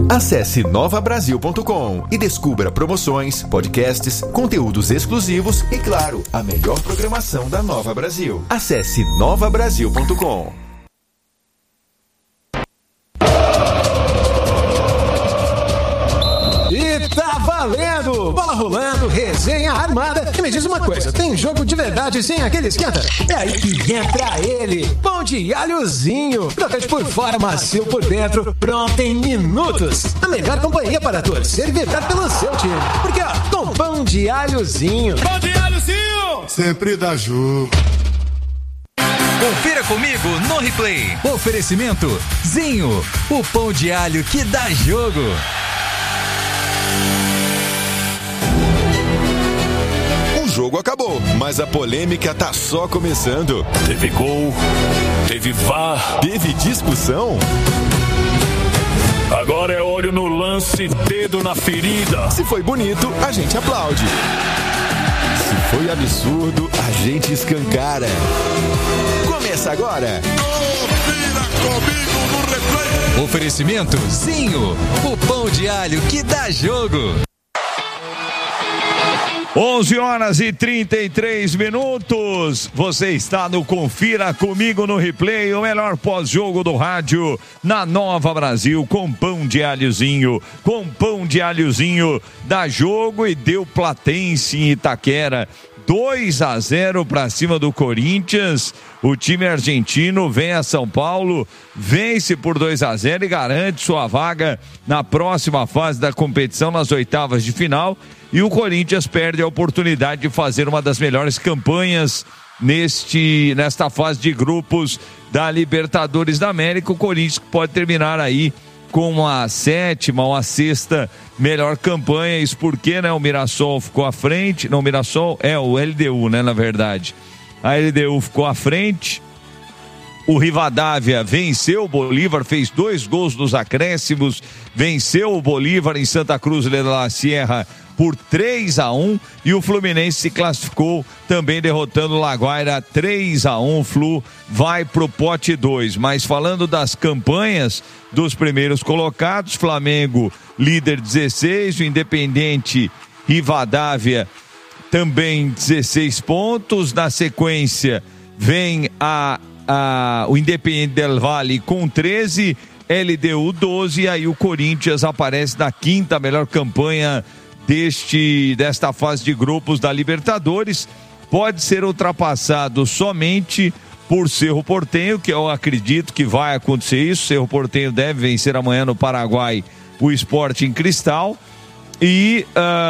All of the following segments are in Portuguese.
Acesse novabrasil.com e descubra promoções, podcasts, conteúdos exclusivos e, claro, a melhor programação da Nova Brasil. Acesse novabrasil.com. E tá valendo! Bola rolando, resenha armada. E me diz uma coisa, tem jogo de verdade sem aquele esquenta? É aí que entra ele, pão de alhozinho. Crocante por fora, macio por dentro, pronto em minutos. A melhor companhia para torcer e vibrar pelo seu time. Porque, ó, com pão de alhozinho. Pão de alhozinho! Sempre dá jogo. Confira comigo no replay. Oferecimento Zinho, o pão de alho que dá jogo. O jogo acabou, mas a polêmica tá só começando. Teve gol, teve VAR, teve discussão. Agora é olho no lance, dedo na ferida. Se foi bonito, a gente aplaude. Se foi absurdo, a gente escancara. Começa agora. Confira comigo no replay. Oferecimento Zinho, o pão de alho que dá jogo. 11h33. Você está no Confira Comigo no Replay, o melhor pós-jogo do rádio na Nova Brasil, com pão de alhozinho. Com pão de alhozinho dá jogo e deu Platense em Itaquera. 2-0 para cima do Corinthians. O time argentino vem a São Paulo, vence por 2-0 e garante sua vaga na próxima fase da competição, nas oitavas de final. E o Corinthians perde a oportunidade de fazer uma das melhores campanhas nesta fase de grupos da Libertadores da América. O Corinthians pode terminar aí com a sétima ou a sexta melhor campanha. Isso porque, né, o Mirassol ficou à frente. Não, o Mirassol é o LDU, né, na verdade. A LDU ficou à frente. O Rivadavia venceu o Bolívar, fez 2 gols nos acréscimos, venceu o Bolívar em Santa Cruz de la Sierra por 3-1, e o Fluminense se classificou também derrotando o Laguaira 3-1. O Flu vai pro pote 2. Mas falando das campanhas dos primeiros colocados, Flamengo líder 16, o Independente Rivadavia também 16 pontos. Na sequência vem o Independente del Valle com 13, LDU 12, e aí o Corinthians aparece na quinta melhor campanha desta fase de grupos da Libertadores. Pode ser ultrapassado somente por Cerro Porteño, que eu acredito que vai acontecer isso. Cerro Porteño deve vencer amanhã no Paraguai o Sporting Cristal. E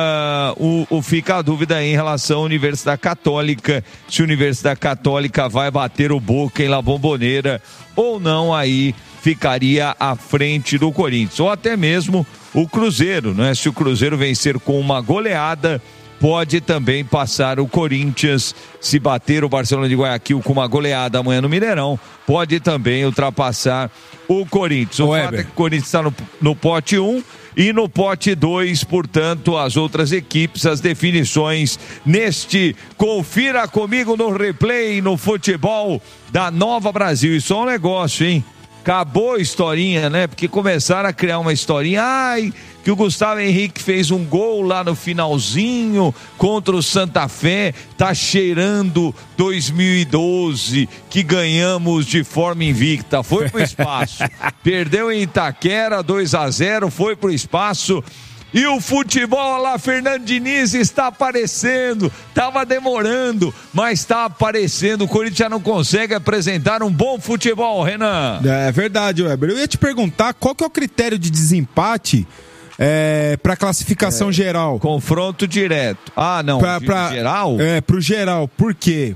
fica a dúvida em relação à Universidade Católica, se a Universidade Católica vai bater o Boca em La Bombonera ou não. Aí ficaria à frente do Corinthians, ou até mesmo o Cruzeiro, né? Se o Cruzeiro vencer com uma goleada, pode também passar o Corinthians. Se bater o Barcelona de Guayaquil com uma goleada amanhã no Mineirão, pode também ultrapassar o Corinthians. O fato é que o Corinthians está no pote 1 e no pote 2, portanto, as outras equipes, as definições neste Confira Comigo no Replay, no futebol da Nova Brasil. E só um negócio, hein? Acabou a historinha, né? Porque começaram a criar uma historinha. Que o Gustavo Henrique fez um gol lá no finalzinho contra o Santa Fé. Tá cheirando 2012, que ganhamos de forma invicta. Foi pro espaço. Perdeu em Itaquera, 2-0, foi pro espaço. E o futebol lá, Fernando Diniz, está aparecendo. Tava demorando, mas está aparecendo. O Corinthians já não consegue apresentar um bom futebol, Renan. É verdade, Weber. Eu ia te perguntar qual que é o critério de desempate para classificação geral. Confronto direto. Não, geral? Pro geral. Por quê?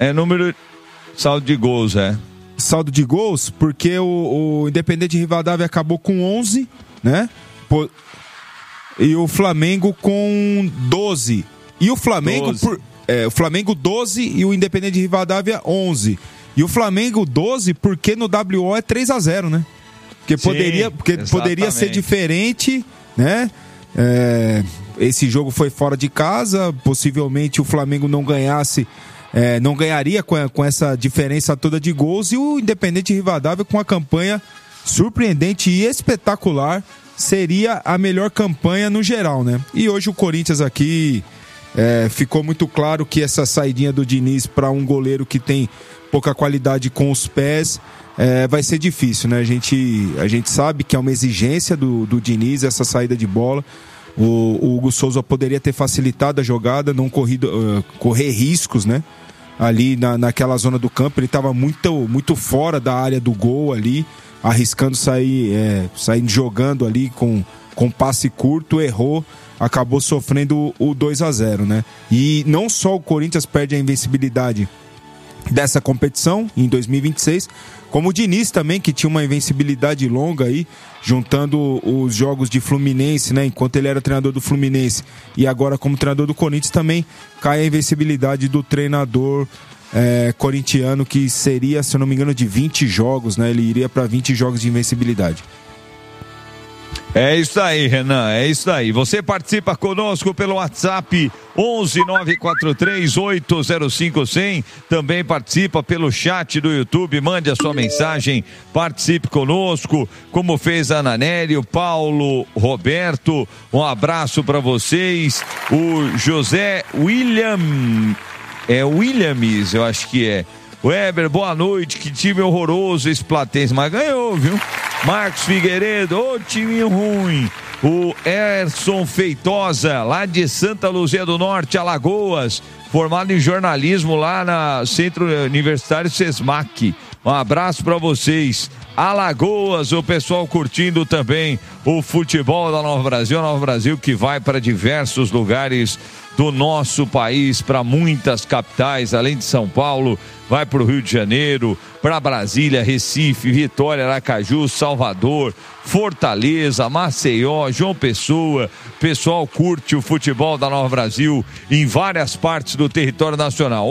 Saldo de gols, Saldo de gols, porque o Independente Rivadavia acabou com 11, né? E o Flamengo com 12. E o Flamengo 12. O Flamengo 12 e o Independente Rivadavia 11. E o Flamengo 12 porque no WO é 3-0, né? Porque poderia ser diferente, né? Esse jogo foi fora de casa, possivelmente o Flamengo não ganharia com essa diferença toda de gols, e o Independente Rivadavia com a campanha surpreendente e espetacular, seria a melhor campanha no geral, né? E hoje o Corinthians aqui ficou muito claro que essa saidinha do Diniz para um goleiro que tem pouca qualidade com os pés vai ser difícil, né? A gente sabe que é uma exigência do Diniz essa saída de bola. O Hugo Souza poderia ter facilitado a jogada, não correr riscos, né? Ali naquela zona do campo, ele estava muito fora da área do gol ali, arriscando saindo jogando ali com passe curto, errou, acabou sofrendo o 2-0, né? E não só o Corinthians perde a invencibilidade dessa competição em 2026, como o Diniz também, que tinha uma invencibilidade longa aí, juntando os jogos de Fluminense, né, enquanto ele era treinador do Fluminense, e agora como treinador do Corinthians também cai a invencibilidade do treinador corintiano, que seria, se eu não me engano, de 20 jogos, né? Ele iria para 20 jogos de invencibilidade. É isso aí, Renan, é isso aí. Você participa conosco pelo WhatsApp 11-943-805-100. Também participa pelo chat do YouTube. Mande a sua mensagem, participe conosco, como fez a Ana Nery, o Paulo Roberto. Um abraço para vocês. O José Williams, eu acho que é. Weber, boa noite, que time horroroso esse Platense, mas ganhou, viu? Marcos Figueiredo, ô time ruim. O Erson Feitosa, lá de Santa Luzia do Norte, Alagoas, formado em jornalismo lá na Centro Universitário Sesmac. Um abraço para vocês. Alagoas, o pessoal curtindo também o futebol da Nova Brasil, a Nova Brasil que vai para diversos lugares do nosso país, para muitas capitais, além de São Paulo, vai para o Rio de Janeiro, para Brasília, Recife, Vitória, Aracaju, Salvador, Fortaleza, Maceió, João Pessoa. O pessoal curte o futebol da Nova Brasil em várias partes do território nacional.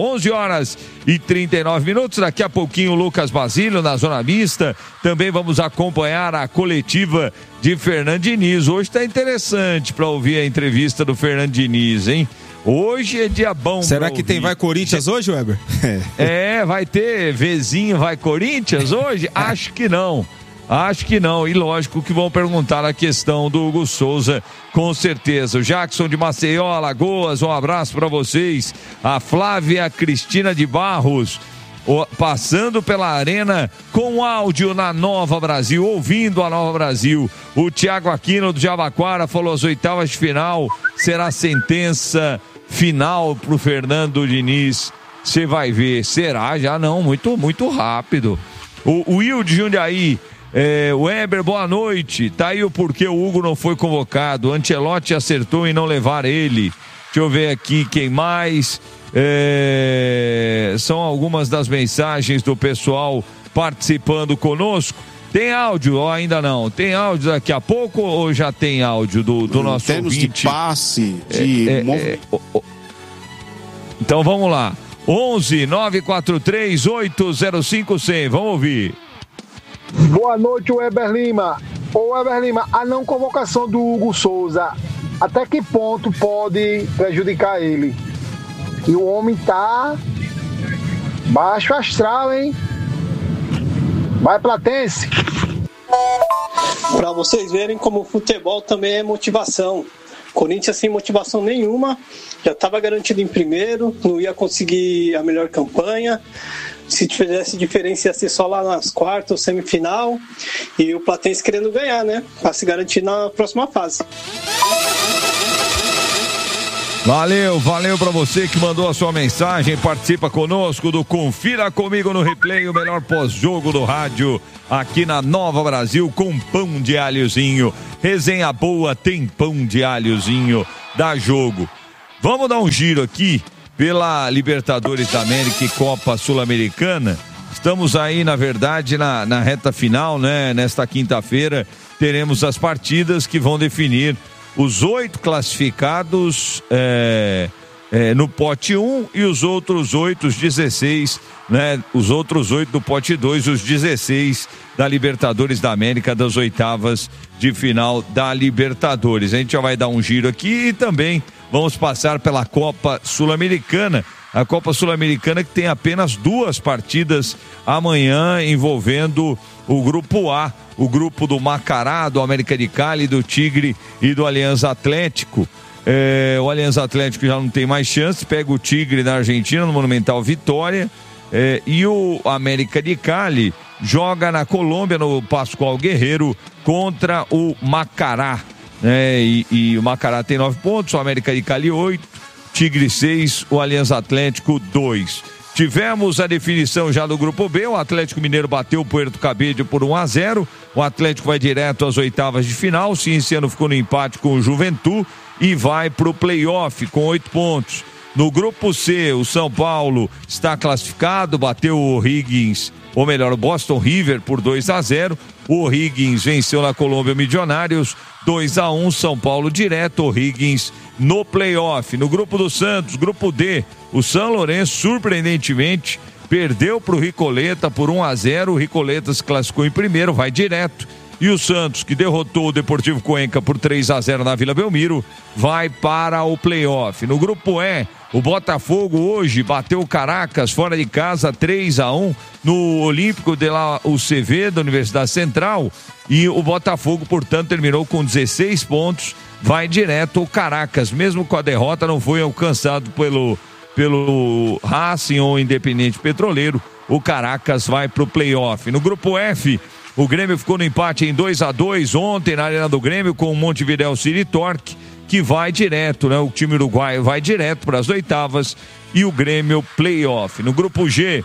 11h39. Daqui a pouquinho o Lucas Basílio na Zona Mista. Também vamos acompanhar a coletiva de Fernando Diniz. Hoje está interessante para ouvir a entrevista do Fernando Diniz, hein? Hoje é dia bom. Será que tem Vai Corinthians hoje, Weber? Vai ter Vzinho Vai Corinthians hoje? Acho que não. E lógico que vão perguntar a questão do Hugo Souza, com certeza. O Jackson de Maceió, Alagoas, um abraço para vocês. A Flávia Cristina de Barros, passando pela arena com áudio na Nova Brasil, ouvindo a Nova Brasil. O Thiago Aquino do Jabaquara falou: as oitavas de final será sentença final pro Fernando Diniz. Você vai ver. Será? Já não, muito rápido. O Will de Jundiaí, Weber, boa noite. Tá aí o porquê o Hugo não foi convocado. Ancelotti acertou em não levar ele. Deixa eu ver aqui quem mais. São algumas das mensagens do pessoal participando conosco. Tem áudio ou ainda não? Tem áudio daqui a pouco ou já tem áudio do nosso termos ouvinte? De passe, Então vamos lá. 11-943-805-100. Vamos ouvir. Boa noite, Weber Lima. Ô Weber Lima, a não convocação do Hugo Souza, até que ponto pode prejudicar ele? E o homem tá baixo astral, hein? Vai, Platense! Para vocês verem como o futebol também é motivação. Corinthians sem motivação nenhuma, já estava garantido em primeiro, não ia conseguir a melhor campanha. Se tivesse diferença ia ser só lá nas quartas ou semifinal. E o Platense querendo ganhar, né? Para se garantir na próxima fase. Valeu para você que mandou a sua mensagem, participa conosco do Confira Comigo no Replay, o melhor pós-jogo do rádio, aqui na Nova Brasil, com pão de alhozinho. Resenha boa, tem pão de alhozinho, dá jogo. Vamos dar um giro aqui pela Libertadores da América e Copa Sul-Americana. Estamos aí, na verdade, na reta final, né? Nesta quinta-feira teremos as partidas que vão definir os 8 classificados no pote 1 e os outros 8, os 16, né? Os outros 8 do pote 2, os 16 da Libertadores da América, das oitavas de final da Libertadores. A gente já vai dar um giro aqui e também vamos passar pela Copa Sul-Americana, a Copa Sul-Americana, que tem apenas 2 partidas amanhã envolvendo o Grupo A, o grupo do Macará, do América de Cali, do Tigre e do Alianza Atlético. O Alianza Atlético já não tem mais chance, pega o Tigre na Argentina, no Monumental Vitória, e o América de Cali joga na Colômbia, no Pascoal Guerreiro, contra o Macará, e o Macará tem 9 pontos, o América de Cali 8, Tigre 6, o Alianza Atlético 2. Tivemos a definição já do Grupo B, o Atlético Mineiro bateu o Puerto Cabello por 1-0, o Atlético vai direto às oitavas de final, o Cienciano ficou no empate com o Juventude e vai para o play-off com 8 pontos. No Grupo C, o São Paulo está classificado, bateu o O'Higgins, ou melhor, o Boston River por 2-0, o O'Higgins venceu na Colômbia Milionários, 2-1, São Paulo direto, O'Higgins no play-off. No Grupo do Santos, Grupo D, o São Lourenço surpreendentemente perdeu para o Ricoleta por 1-0, o Ricoleta se classificou em primeiro, vai direto, e o Santos, que derrotou o Deportivo Cuenca por 3-0 na Vila Belmiro, vai para o play-off. No Grupo E, o Botafogo hoje bateu o Caracas fora de casa 3-1 no Olímpico de la UCV da Universidade Central, e o Botafogo, portanto, terminou com 16 pontos, vai direto. O Caracas, mesmo com a derrota, não foi alcançado pelo Racing ou Independente Petroleiro. O Caracas vai para o play-off. No Grupo F, o Grêmio ficou no empate em 2-2 ontem na Arena do Grêmio com o Montevidéu City Torque, que vai direto, né? O time uruguaio vai direto para as oitavas e o Grêmio play-off. No Grupo G,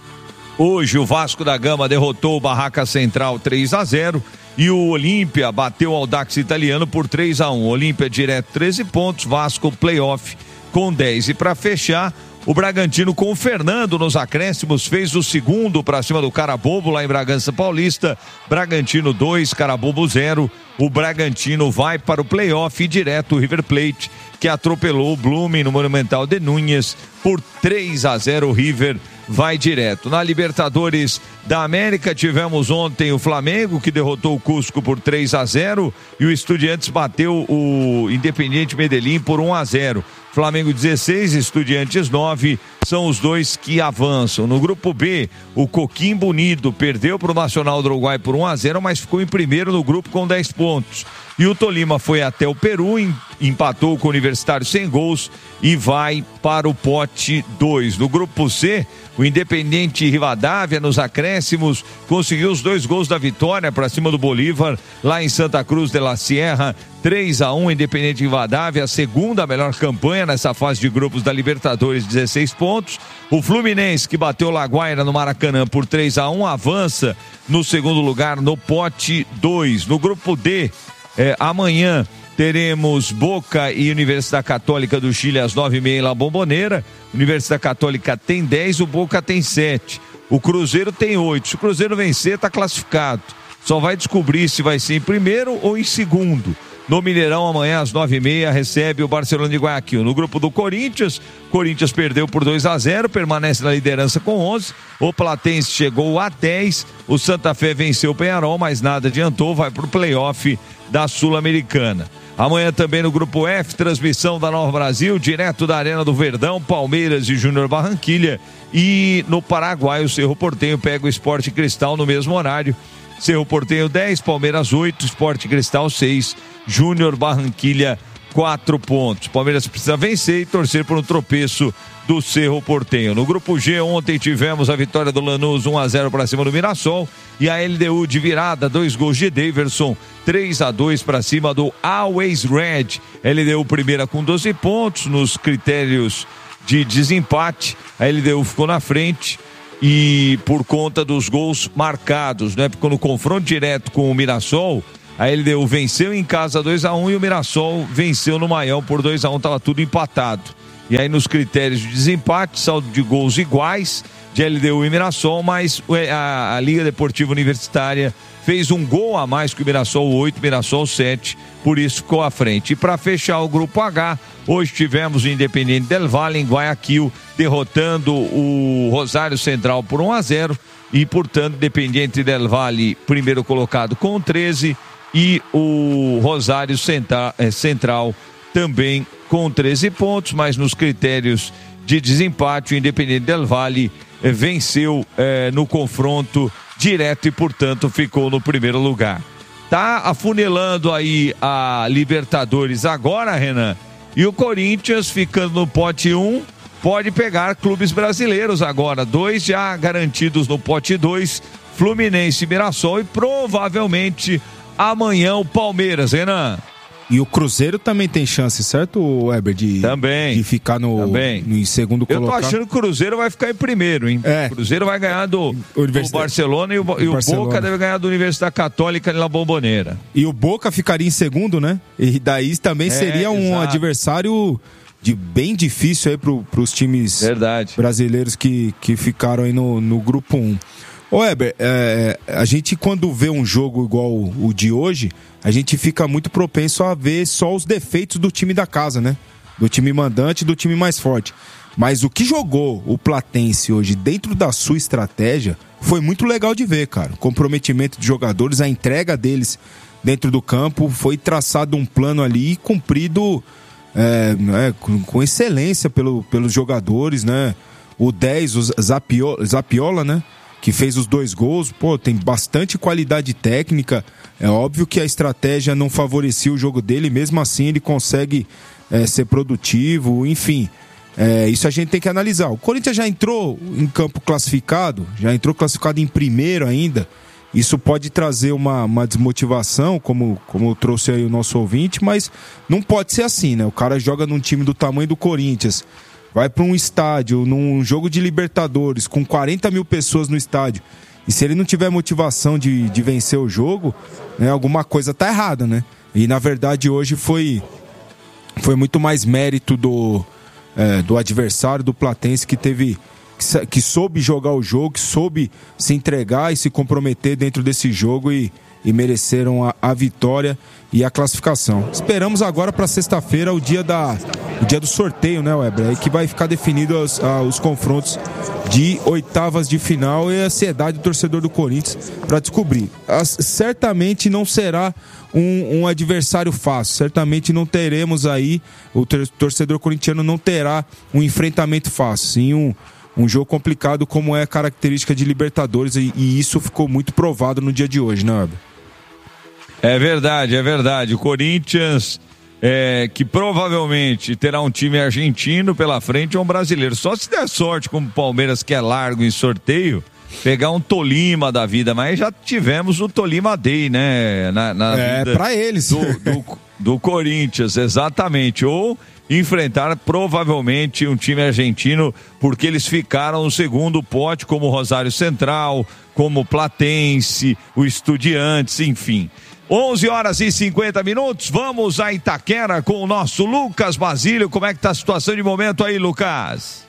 hoje o Vasco da Gama derrotou o Barraca Central 3-0 e o Olímpia bateu o Audax Italiano por 3-1. Olímpia direto 13 pontos, Vasco play-off com 10. E para fechar, o Bragantino com o Fernando nos acréscimos fez o segundo para cima do Carabobo lá em Bragança Paulista. Bragantino 2, Carabobo 0. O Bragantino vai para o play-off e direto o River Plate, que atropelou o Blumen no Monumental de Núñez por 3-0. O River vai direto. Na Libertadores da América tivemos ontem o Flamengo, que derrotou o Cusco por 3-0 e o Estudiantes bateu o Independiente Medellín por 1-0. Flamengo 16, Estudiantes 9, são os dois que avançam. No Grupo B, o Coquimbo Unido perdeu para o Nacional do Uruguai por 1-0, mas ficou em primeiro no grupo com 10 pontos. E o Tolima foi até o Peru, empatou com o Universitário sem gols e vai para o pote 2. No Grupo C, o Independiente Rivadavia, nos acréscimos, conseguiu os 2 gols da vitória para cima do Bolívar, lá em Santa Cruz de la Sierra, 3-1, Independiente Rivadavia, a segunda melhor campanha nessa fase de grupos da Libertadores, 16 pontos. O Fluminense, que bateu o Laguaira no Maracanã por 3-1, avança no segundo lugar no pote 2. No Grupo D, amanhã teremos Boca e Universidade Católica do Chile às 9h30 em La Bombonera. Universidade Católica tem 10, o Boca tem 7. O Cruzeiro tem 8. Se o Cruzeiro vencer, está classificado. Só vai descobrir se vai ser em primeiro ou em segundo. No Mineirão, amanhã às 9h30, recebe o Barcelona de Guayaquil. No grupo do Corinthians perdeu por 2-0, permanece na liderança com 11. O Platense chegou a 10. O Santa Fé venceu o Peñarol, mas nada adiantou, vai para o play-off da Sul-Americana. Amanhã também no Grupo F, transmissão da Nova Brasil, direto da Arena do Verdão, Palmeiras e Júnior Barranquilha. E no Paraguai, o Cerro Porteño pega o Sport Cristal no mesmo horário. Cerro Porteño 10, Palmeiras 8, Sport Cristal 6, Júnior Barranquilha 4 pontos. Palmeiras precisa vencer e torcer por um tropeço do Cerro Porteño. No Grupo G, ontem tivemos a vitória do Lanús 1-0 para cima do Mirassol e a LDU de virada, 2 gols de Daverson, 3-2 para cima do Always Red. LDU primeira com 12 pontos nos critérios de desempate. A LDU ficou na frente e por conta dos gols marcados, né? Porque no confronto direto com o Mirassol, a LDU venceu em casa 2-1 e o Mirassol venceu no Maião por 2-1, estava tudo empatado. E aí nos critérios de desempate, saldo de gols iguais de LDU e Mirassol, mas a Liga Deportiva Universitária fez um gol a mais que o Mirassol 8, Mirassol 7, por isso ficou à frente. E para fechar o Grupo H, hoje tivemos o Independiente del Valle em Guayaquil, derrotando o Rosário Central por 1-0 e, portanto, Independiente del Valle primeiro colocado com 13 e o Rosário Central também com 13 pontos, mas nos critérios de desempate. O Independiente del Valle venceu no confronto direto e, portanto, ficou no primeiro lugar. Tá afunilando aí a Libertadores agora, Renan, e o Corinthians, ficando no pote 1, pode pegar clubes brasileiros agora. 2 já garantidos no pote 2, Fluminense e Mirassol, e provavelmente amanhã o Palmeiras, Renan. E o Cruzeiro também tem chance, certo, Weber? De ficar em segundo colocado. Eu tô achando que o Cruzeiro vai ficar em primeiro, hein? O Cruzeiro vai ganhar do Barcelona e o Boca deve ganhar da Universidade Católica na Bombonera. E o Boca ficaria em segundo, né? E daí também seria um adversário bem difícil aí pros times brasileiros que ficaram aí no grupo 1. Ô Weber, a gente quando vê um jogo igual o de hoje, a gente fica muito propenso a ver só os defeitos do time da casa, né? Do time mandante e do time mais forte. Mas o que jogou o Platense hoje dentro da sua estratégia foi muito legal de ver, cara. O comprometimento de jogadores, a entrega deles dentro do campo, foi traçado um plano ali cumprido com excelência pelos jogadores, né? O 10, o Zapiola, né? Que fez os 2 gols, tem bastante qualidade técnica. É óbvio que a estratégia não favorecia o jogo dele, mesmo assim ele consegue ser produtivo, enfim. Isso a gente tem que analisar. O Corinthians já entrou em campo classificado, em primeiro ainda. Isso pode trazer uma desmotivação, como trouxe aí o nosso ouvinte, mas não pode ser assim, né? O cara joga num time do tamanho do Corinthians, vai para um estádio, num jogo de Libertadores, com 40 mil pessoas no estádio, e se ele não tiver motivação de vencer o jogo, né, alguma coisa tá errada, né? E na verdade hoje foi muito mais mérito do adversário, do Platense, que soube jogar o jogo, que soube se entregar e se comprometer dentro desse jogo e mereceram a vitória e a classificação. Esperamos agora para sexta-feira, o dia do sorteio, né, Weber? Aí que vai ficar definido os confrontos de oitavas de final e a ansiedade do torcedor do Corinthians para descobrir. Certamente não será um adversário fácil, certamente não teremos aí, o torcedor corintiano não terá um enfrentamento fácil, sim um jogo complicado, como é a característica de Libertadores, e isso ficou muito provado no dia de hoje, né, Weber? É verdade. O Corinthians, que provavelmente terá um time argentino pela frente ou um brasileiro. Só se der sorte, como o Palmeiras, que é largo em sorteio, pegar um Tolima da vida. Mas já tivemos o Tolima Day, né? Na vida pra eles. Do Corinthians, exatamente. Ou enfrentar provavelmente um time argentino, porque eles ficaram no segundo pote, como o Rosário Central, como o Platense, o Estudiantes, enfim. 11h50, vamos a Itaquera com o nosso Lucas Basílio. Como é que tá a situação de momento aí, Lucas?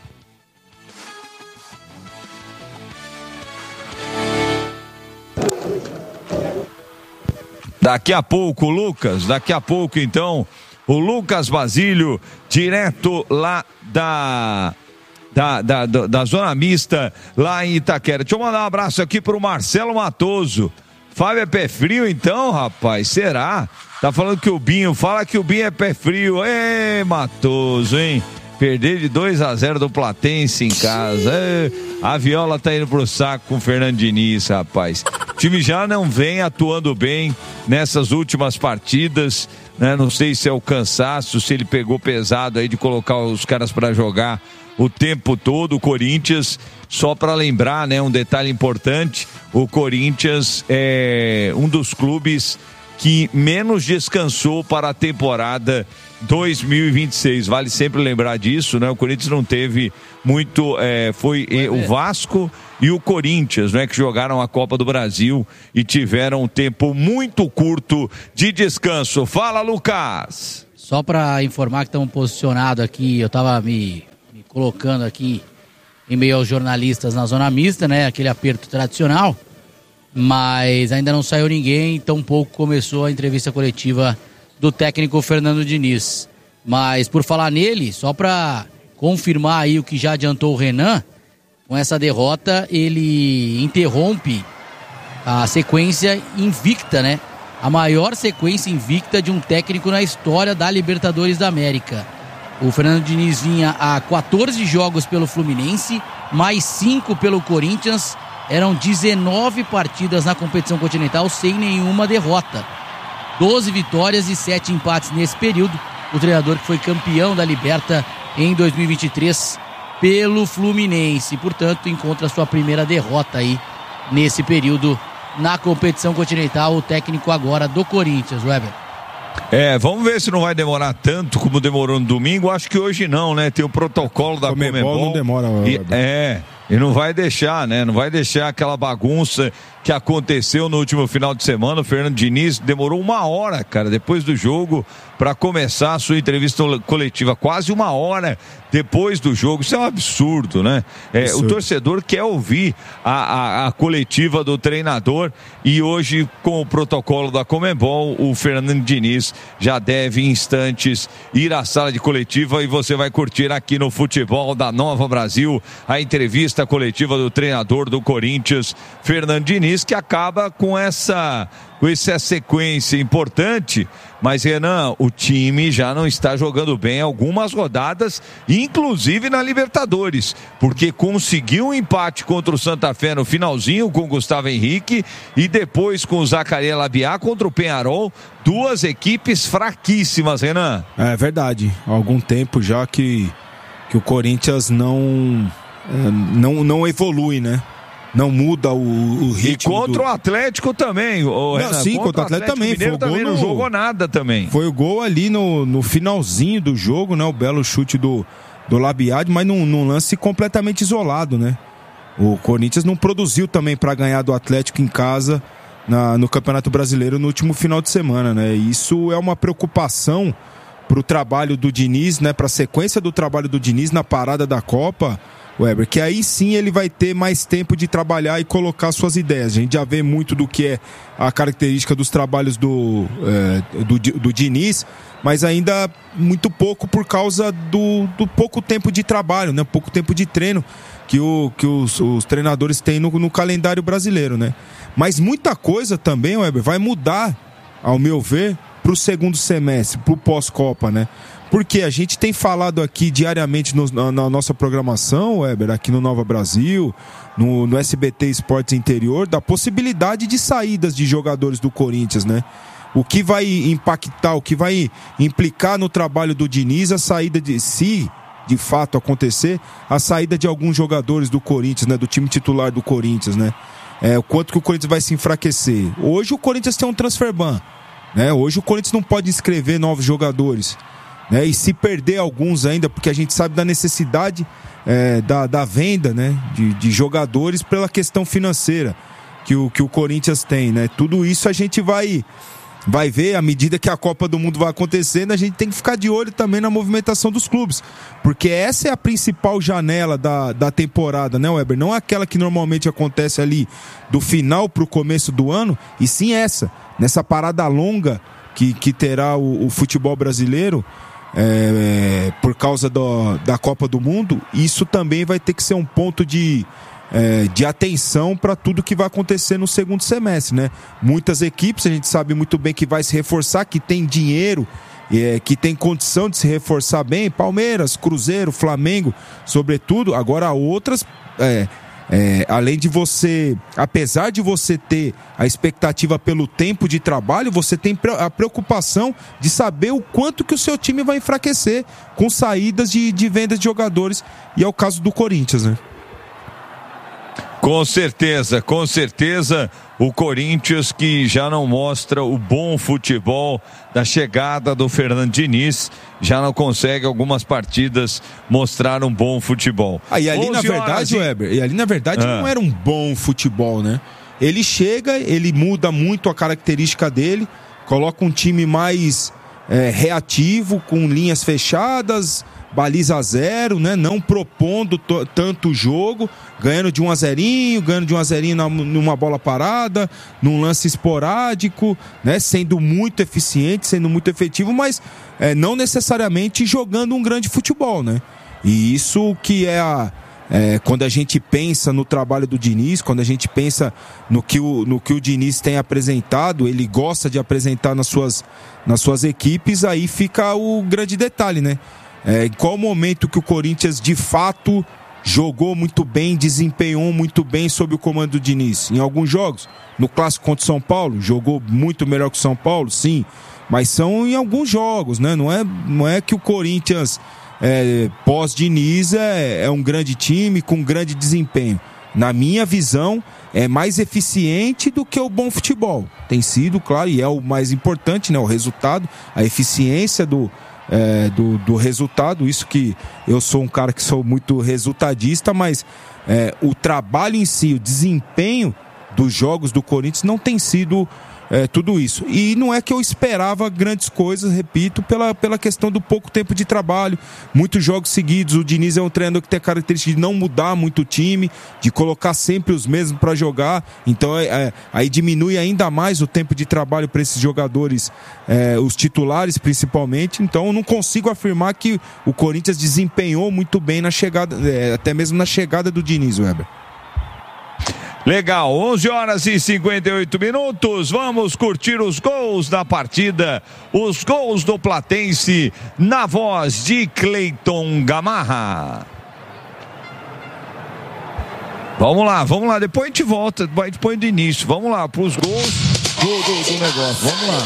Daqui a pouco, Lucas, então, o Lucas Basílio, direto lá da Zona Mista, lá em Itaquera. Deixa eu mandar um abraço aqui pro Marcelo Matoso. Fábio é pé frio então, rapaz? Será? Tá falando que o Binho, fala que o Binho é pé frio. Ê, Matoso, hein? Perder de 2-0 do Platense em casa. A Viola tá indo pro saco com o Fernando Diniz, rapaz. O time já não vem atuando bem nessas últimas partidas, né? Não sei se é o cansaço, se ele pegou pesado aí de colocar os caras para jogar o tempo todo. O Corinthians, só para lembrar, né, um detalhe importante, o Corinthians é um dos clubes que menos descansou para a temporada 2026, vale sempre lembrar disso, né? O Corinthians não teve muito, foi o Vasco e o Corinthians, né, que jogaram a Copa do Brasil e tiveram um tempo muito curto de descanso. Fala, Lucas! Só para informar que estamos posicionados aqui, eu estava me colocando aqui em meio aos jornalistas na Zona Mista, né, aquele aperto tradicional, mas ainda não saiu ninguém, tampouco começou a entrevista coletiva do técnico Fernando Diniz. Mas por falar nele, só para confirmar aí o que já adiantou o Renan, com essa derrota ele interrompe a sequência invicta, né? A maior sequência invicta de um técnico na história da Libertadores da América. O Fernando Diniz vinha a 14 jogos pelo Fluminense, mais 5 pelo Corinthians. Eram 19 partidas na competição continental sem nenhuma derrota. 12 vitórias e 7 empates nesse período. O treinador que foi campeão da Liberta em 2023 pelo Fluminense. Portanto, encontra sua primeira derrota aí nesse período na competição continental. O técnico agora do Corinthians, Weber. Vamos ver se não vai demorar tanto como demorou no domingo. Acho que hoje não, né? Tem o protocolo da Conmebol. Não demora, e não vai deixar, né? Não vai deixar aquela bagunça que aconteceu no último final de semana. O Fernando Diniz demorou 1 hora, cara, depois do jogo, para começar a sua entrevista coletiva. Quase 1 hora depois do jogo. Isso é um absurdo, né? O torcedor quer ouvir a coletiva do treinador, e hoje, com o protocolo da Conmebol, o Fernando Diniz já deve, em instantes, ir à sala de coletiva, e você vai curtir aqui no Futebol da Nova Brasil a entrevista coletiva do treinador do Corinthians, Fernando Diniz, que acaba com essa sequência importante. Mas, Renan, o time já não está jogando bem algumas rodadas, inclusive na Libertadores, porque conseguiu um empate contra o Santa Fé no finalzinho com o Gustavo Henrique, e depois com o Zacarias Labiá contra o Peñarol. 2 equipes fraquíssimas, Renan. É verdade, há algum tempo já que o Corinthians não evolui, né? Não muda o ritmo. E contra o Atlético também, Renan. Sim, contra o Atlético também. Mineiro também não jogou nada também. Foi o gol ali no finalzinho do jogo, né? O belo chute do Labiad, mas num lance completamente isolado, né? O Corinthians não produziu também para ganhar do Atlético em casa no Campeonato Brasileiro no último final de semana, né? Isso é uma preocupação para o trabalho do Diniz, né? Para a sequência do trabalho do Diniz na parada da Copa, Weber, que aí sim ele vai ter mais tempo de trabalhar e colocar suas ideias. A gente já vê muito do que é a característica dos trabalhos do Diniz, mas ainda muito pouco por causa do pouco tempo de trabalho, né? Pouco tempo de treino que os treinadores têm no calendário brasileiro, né? Mas muita coisa também, Weber, vai mudar, ao meu ver, para o segundo semestre, para o pós-Copa, né? Porque a gente tem falado aqui diariamente na nossa programação, Weber, aqui no Nova Brasil, no SBT Esportes Interior, da possibilidade de saídas de jogadores do Corinthians, né? O que vai impactar, o que vai implicar no trabalho do Diniz, a saída se de fato acontecer, a saída de alguns jogadores do Corinthians, né? Do time titular do Corinthians, né? O quanto que o Corinthians vai se enfraquecer. Hoje o Corinthians tem um transfer ban, né? Hoje o Corinthians não pode inscrever novos jogadores, né? E se perder alguns ainda, porque a gente sabe da necessidade da venda, né? de jogadores pela questão financeira que o Corinthians tem, né? Tudo isso a gente vai ver à medida que a Copa do Mundo vai acontecendo. A gente tem que ficar de olho também na movimentação dos clubes, porque essa é a principal janela da temporada, né, Weber? Não aquela que normalmente acontece ali do final para o começo do ano, e sim nessa parada longa que terá o futebol brasileiro, por causa da Copa do Mundo. Isso também vai ter que ser um ponto de atenção para tudo que vai acontecer no segundo semestre, né? Muitas equipes, a gente sabe muito bem que vai se reforçar, que tem dinheiro, que tem condição de se reforçar bem. Palmeiras, Cruzeiro, Flamengo, sobretudo. Agora outras, além de você, apesar de você ter a expectativa pelo tempo de trabalho, você tem a preocupação de saber o quanto que o seu time vai enfraquecer com saídas de vendas de jogadores, e é o caso do Corinthians, né? Com certeza, o Corinthians, que já não mostra o bom futebol da chegada do Fernando Diniz, já não consegue algumas partidas mostrar um bom futebol. E ali na verdade, Weber, não era um bom futebol, né? Ele chega, ele muda muito a característica dele, coloca um time mais reativo, com linhas fechadas, baliza 0, né? Não propondo tanto o jogo, ganhando de 1-0, numa bola parada, num lance esporádico, né? Sendo muito eficiente, sendo muito efetivo, mas não necessariamente jogando um grande futebol, né? E isso que quando a gente pensa no trabalho do Diniz, quando a gente pensa no que o Diniz tem apresentado, ele gosta de apresentar nas suas equipes, aí fica o grande detalhe, né? Em qual momento que o Corinthians de fato jogou muito bem, desempenhou muito bem sob o comando do Diniz? Em alguns jogos. No clássico contra o São Paulo, jogou muito melhor que o São Paulo, sim. Mas são em alguns jogos, né? Não é que o Corinthians, pós-Diniz, é um grande time com grande desempenho. Na minha visão, é mais eficiente do que o bom futebol. Tem sido, claro, e é o mais importante, né? O resultado, a eficiência do resultado. Isso que eu sou um cara que sou muito resultadista, mas o trabalho em si, o desempenho dos jogos do Corinthians não tem sido tudo isso. E não é que eu esperava grandes coisas, repito, pela questão do pouco tempo de trabalho, muitos jogos seguidos. O Diniz é um treinador que tem a característica de não mudar muito o time, de colocar sempre os mesmos para jogar, então aí diminui ainda mais o tempo de trabalho para esses jogadores, os titulares principalmente. Então eu não consigo afirmar que o Corinthians desempenhou muito bem na chegada, até mesmo na chegada do Diniz, Weber. Legal, 11h58. Vamos curtir os gols da partida, os gols do Platense, na voz de Cleiton Gamarra. Vamos lá, depois a gente volta, depois do início. Vamos lá, para os gols do negócio, vamos lá.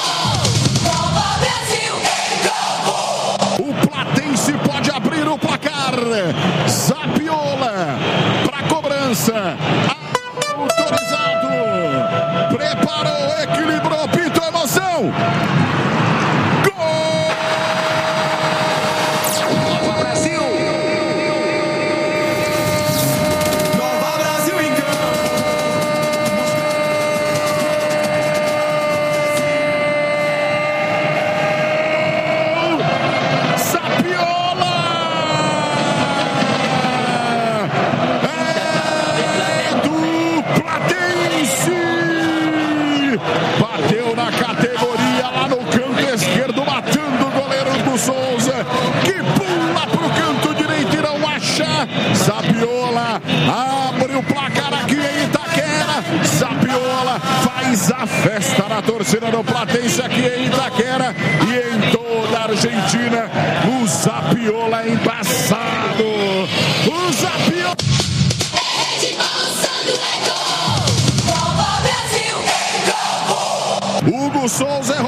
O Platense pode abrir o placar. Zapiola para cobrança. Autorizado. Preparou, equilibrou, pintou emoção. Gol! Nova Brasil! Nova Brasil em campo! Zapiola! Bateu na categoria lá no canto esquerdo, matando o goleiro do Souza, que pula pro canto direito e não acha. Zapiola abre o placar aqui em Itaquera. Zapiola faz a festa na torcida do Platense aqui em Itaquera e em toda a Argentina. O Zapiola é embaçado. O Zapiola Hugo Souza